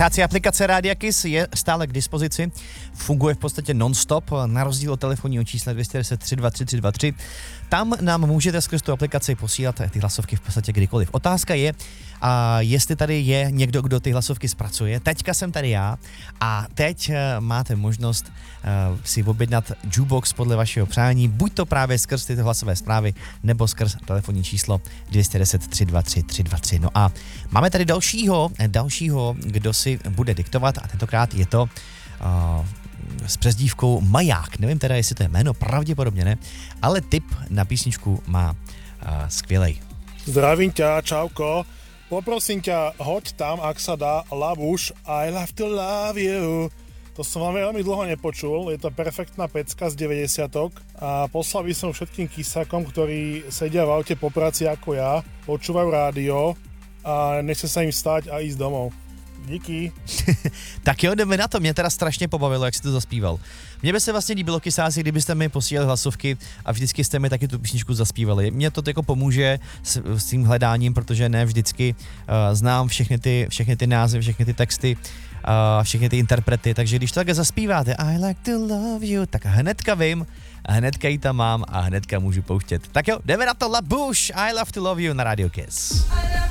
Kysácí aplikace Rádia Kiss je stále k dispozici, funguje v podstatě non-stop, na rozdíl od telefonního čísla 210 323 323. Tam nám můžete skrz tu aplikaci posílat ty hlasovky v podstatě kdykoliv. Otázka je, jestli tady je někdo, kdo ty hlasovky zpracuje. Teďka jsem tady já a teď máte možnost si objednat jukebox podle vašeho přání, buď to právě skrz tyto hlasové zprávy, nebo skrz telefonní číslo 210 323 323. No a máme tady dalšího, kdo si bude diktovat a tentokrát je to s přezdívkou Maják. Nevím teda, jestli to je jméno, pravděpodobně ne, ale tip na písničku má skvělej. Zdravím ťa, čauko. Poprosím ťa, hoď tam, ak sa dá, Labuš, I love to love you. To som vám veľmi dlho nepočul, je to perfektná pecka z 90-tok a poslal by som všetkým kysákom, ktorí sedia v aute po práci ako ja, počúvajú rádio a nechce sa im stať a ísť domov. Díky. Tak jo, jdeme na to. Mě teda strašně pobavilo, jak jsi to zaspíval. Mně by se vlastně líbilo, kysáci, kdybyste mi posílali hlasovky a vždycky jste mi taky tu písničku zaspívali. Mně to jako pomůže s tím hledáním, protože ne vždycky znám všechny ty názvy, všechny ty texty, všechny ty interprety, takže když to také zaspíváte I like to love you, tak hnedka vím, hnedka ji tam mám a hnedka můžu pouštět. Tak jo, jdeme na to, Labuš, I love to love you na Radio Kiss.